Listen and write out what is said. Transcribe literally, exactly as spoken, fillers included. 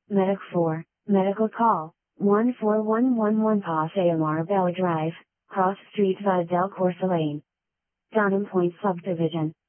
Medic four, medical call, one four one one one Paseo Marbella Drive, Cross Street Via del Corso Lane. Downham Point Subdivision.